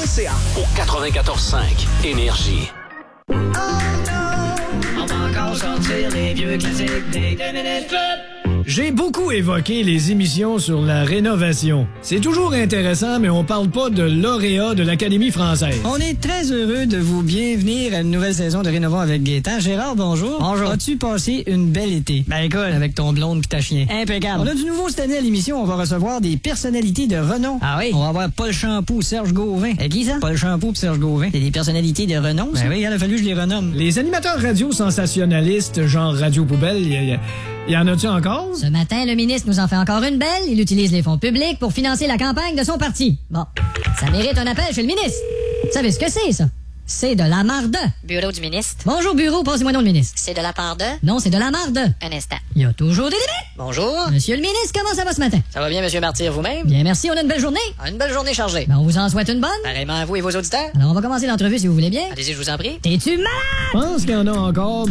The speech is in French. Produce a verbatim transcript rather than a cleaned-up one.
C A. Au quatre-vingt-quatorze cinq Énergie. Oh non, on va encore sortir les vieux classiques des deux minutes pop. J'ai beaucoup évoqué les émissions sur la rénovation. C'est toujours intéressant, mais on parle pas de lauréat de l'Académie française. On est très heureux de vous bienvenir à une nouvelle saison de Rénovons avec Gaétan. Gérard, bonjour. Bonjour. As-tu passé une belle été? Ben écoute, avec ton blonde pis ta chien. Impeccable. On a du nouveau cette année à l'émission. On va recevoir des personnalités de renom. Ah oui? On va avoir Paul Champoux, Serge Gauvin. Et qui ça? Paul Champoux pis Serge Gauvin. C'est des personnalités de renom, ça? Ben oui, il a fallu que je les renomme. Les animateurs radio sensationnalistes, genre Radio Poubelle, il y, y, y en a-tu encore? Ce matin, le ministre nous en fait encore une belle. Il utilise les fonds publics pour financer la campagne de son parti. Bon, ça mérite un appel chez le ministre. Vous savez ce que c'est, ça? C'est de la marde. Bureau du ministre. Bonjour, bureau, passez-moi donc le ministre. C'est de la part de? Non, c'est de la marde. Un instant. Il y a toujours des limites. Bonjour. Monsieur le ministre, comment ça va ce matin? Ça va bien, monsieur Martyr, vous-même? Bien, merci, on a une belle journée. Ah, une belle journée chargée. Ben, on vous en souhaite une bonne. Pareillement à vous et vos auditeurs. Alors, on va commencer l'entrevue si vous voulez bien. Allez-y, je vous en prie. T'es-tu malade? Je pense qu'il y en a encore.